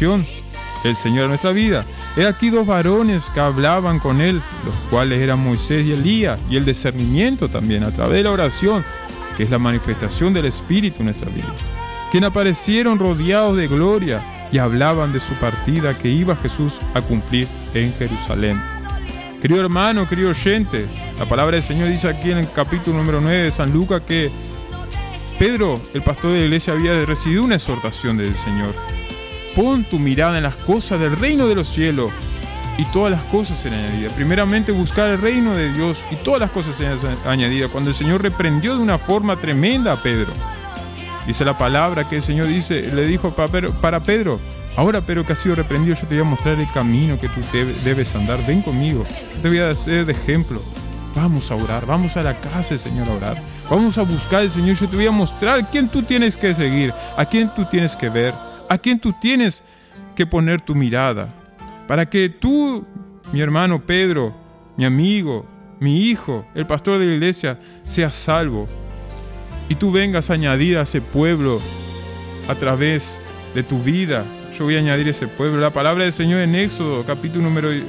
revelación del Señor a nuestra vida. He aquí 2 varones que hablaban con él, los cuales eran Moisés y Elías, y el discernimiento también a través de la oración, que es la manifestación del Espíritu en nuestra vida, quien aparecieron rodeados de gloria y hablaban de su partida que iba Jesús a cumplir en Jerusalén. Querido hermano, querido oyente, la palabra del Señor dice aquí en el capítulo número 9 de San Lucas que Pedro, el pastor de la iglesia, había recibido una exhortación del Señor. Pon tu mirada en las cosas del reino de los cielos y todas las cosas serán añadidas. Primeramente buscar el reino de Dios y todas las cosas serán añadidas. Cuando el Señor reprendió de una forma tremenda a Pedro, dice la palabra que el Señor le dijo para Pedro: ahora, Pedro, que has sido reprendido, yo te voy a mostrar el camino que tú debes andar. Ven conmigo, yo te voy a hacer de ejemplo. Vamos a orar, vamos a la casa del Señor a orar. Vamos a buscar al Señor, yo te voy a mostrar quién tú tienes que seguir, a quién tú tienes que ver, a quién tú tienes que poner tu mirada. Para que tú, mi hermano Pedro, mi amigo, mi hijo, el pastor de la iglesia, seas salvo. Y tú vengas a añadir a ese pueblo a través de tu vida. Yo voy a añadir ese pueblo. La palabra del Señor en Éxodo, capítulo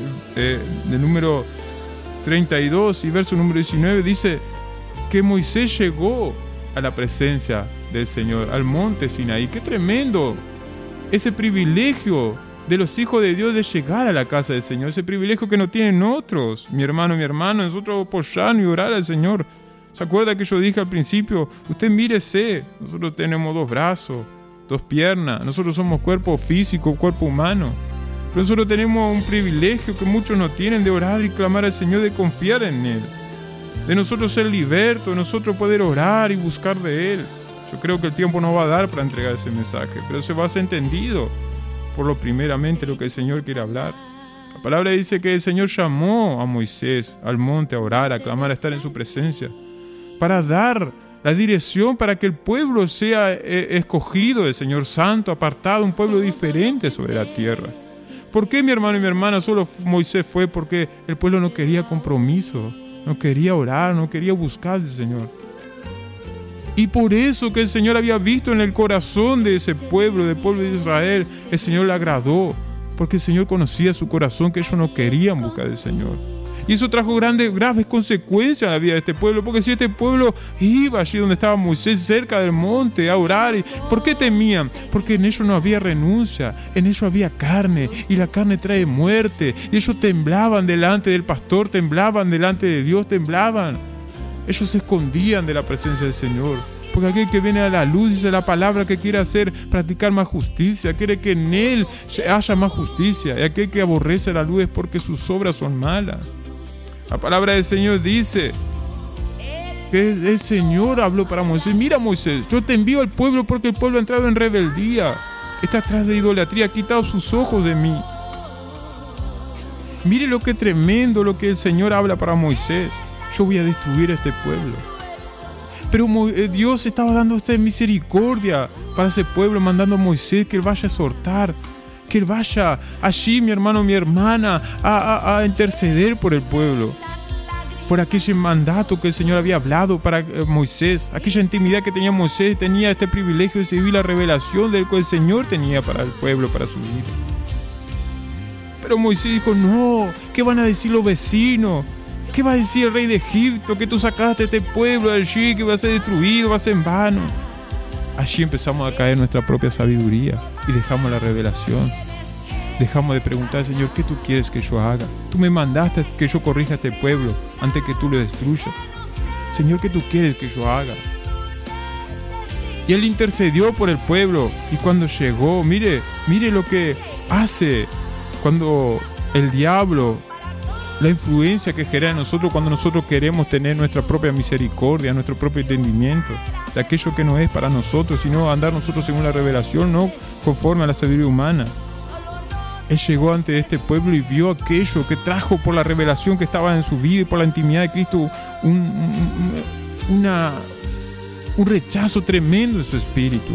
número 32 y verso número 19, dice que Moisés llegó a la presencia del Señor, al monte Sinaí. ¡Qué tremendo! Ese privilegio de los hijos de Dios de llegar a la casa del Señor, ese privilegio que no tienen otros. Mi hermano, nosotros apoyarnos y orar al Señor. ¿Se acuerda que yo dije al principio? Usted mírese, nosotros tenemos 2 brazos, 2 piernas, nosotros somos cuerpo físico, cuerpo humano. Pero nosotros tenemos un privilegio que muchos no tienen, de orar y clamar al Señor, de confiar en Él, de nosotros ser libertos, de nosotros poder orar y buscar de Él. Yo creo que el tiempo no va a dar para entregar ese mensaje, pero se va a ser entendido por lo primeramente lo que el Señor quiere hablar. La palabra dice que el Señor llamó a Moisés al monte a orar, a clamar, a estar en su presencia, para dar la dirección para que el pueblo sea escogido del Señor, santo, apartado, un pueblo diferente sobre la tierra. ¿Por qué, mi hermano y mi hermana, solo Moisés fue? Porque el pueblo no quería compromiso, no quería orar, no quería buscar al Señor. Y por eso que el Señor había visto en el corazón de ese pueblo, del pueblo de Israel, el Señor le agradó, porque el Señor conocía su corazón, que ellos no querían buscar al Señor. Y eso trajo graves consecuencias a la vida de este pueblo, porque si este pueblo iba allí donde estaba Moisés, cerca del monte, a orar, ¿por qué temían? Porque en ellos no había renuncia, en ellos había carne, y la carne trae muerte, y ellos temblaban delante del pastor, temblaban delante de Dios, temblaban. Ellos se escondían de la presencia del Señor, porque aquel que viene a la luz, dice la palabra, que quiere practicar más justicia, quiere que en él haya más justicia, y aquel que aborrece la luz es porque sus obras son malas. La palabra del Señor dice que el Señor habló para Moisés: mira, Moisés, yo te envío al pueblo porque el pueblo ha entrado en rebeldía, está atrás de idolatría, ha quitado sus ojos de mí. Mire lo que tremendo lo que el Señor habla para Moisés: yo voy a destruir a este pueblo. Pero Dios estaba dando esta misericordia para ese pueblo, mandando a Moisés que él vaya a exhortar, que él vaya allí, mi hermano, mi hermana, a interceder por el pueblo, por aquel mandato que el Señor había hablado para Moisés, aquella intimidad que tenía Moisés, tenía este privilegio de recibir la revelación del que el Señor tenía para el pueblo, para su vida. Pero Moisés dijo: no, ¿qué van a decir los vecinos? ¿Qué va a decir el rey de Egipto? Que tú sacaste a este pueblo de allí, que va a ser destruido, va a ser en vano. Allí empezamos a caer en nuestra propia sabiduría y dejamos la revelación. Dejamos de preguntar al Señor: ¿qué tú quieres que yo haga? Tú me mandaste que yo corrija a este pueblo antes que tú lo destruyas. Señor, ¿qué tú quieres que yo haga? Y Él intercedió por el pueblo, y cuando llegó, mire lo que hace cuando el diablo, la influencia que genera en nosotros cuando nosotros queremos tener nuestra propia misericordia, nuestro propio entendimiento de aquello que no es para nosotros, sino andar nosotros según la revelación, no conforme a la sabiduría humana. Él llegó ante este pueblo y vio aquello que trajo por la revelación que estaba en su vida y por la intimidad de Cristo un rechazo tremendo en su espíritu.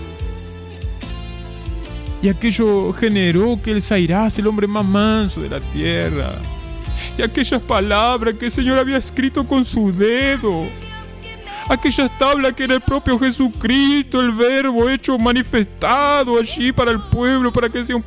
Y aquello generó que él se airase, el hombre más manso de la tierra. Y aquellas palabras que el Señor había escrito con su dedo, aquellas tablas que era el propio Jesucristo, el Verbo hecho manifestado allí para el pueblo, para que sea un